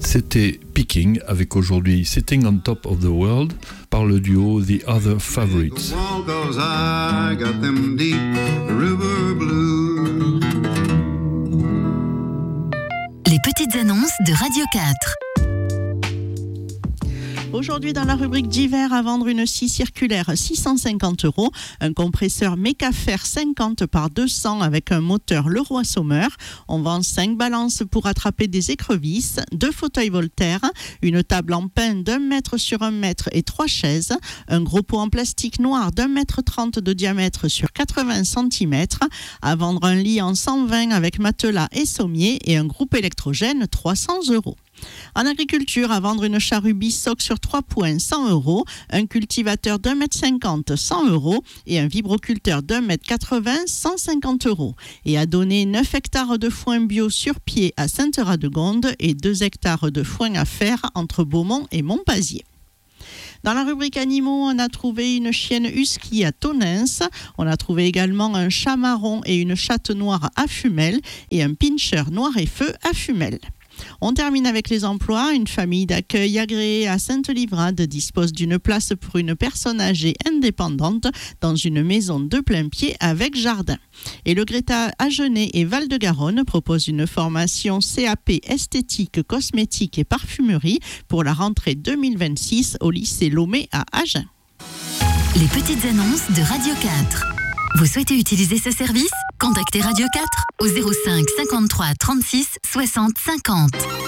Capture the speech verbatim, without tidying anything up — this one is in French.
C'était Picking avec aujourd'hui Sitting on Top of the World par le duo The Other Favorites. Les petites annonces de Radio quatre. Aujourd'hui, dans la rubrique d'hiver, à vendre une scie circulaire six cent cinquante euros, un compresseur Mecafer cinquante par deux cents avec un moteur Leroy Sommer. On vend cinq balances pour attraper des écrevisses, deux fauteuils Voltaire, une table en pin d'un mètre sur un mètre et trois chaises, un gros pot en plastique noir d'un mètre trente de diamètre sur quatre-vingts centimètres, à vendre un lit en cent vingt avec matelas et sommier et un groupe électrogène trois cents euros. En agriculture, à vendre une charrue Bissoc sur trois points, cent euros, un cultivateur d'un mètre cinquante, cent euros et un vibroculteur d'un mètre quatre-vingts, cent cinquante euros. Et à donner neuf hectares de foin bio sur pied à Sainte-Radegonde et deux hectares de foin à faire entre Beaumont et Montpazier. Dans la rubrique animaux, on a trouvé une chienne husky à Tonens. On a trouvé également un chat marron et une chatte noire à Fumel et un pincher noir et feu à Fumel. On termine avec les emplois. Une famille d'accueil agréée à Sainte-Livrade dispose d'une place pour une personne âgée indépendante dans une maison de plein pied avec jardin. Et le Greta Agenais et Val-de-Garonne propose une formation C A P esthétique, cosmétique et parfumerie pour la rentrée deux mille vingt-six au lycée Lomé à Agen. Les petites annonces de Radio quatre. Vous souhaitez utiliser ce service ? Contactez Radio quatre au zéro cinq cinquante-trois trente-six soixante cinquante.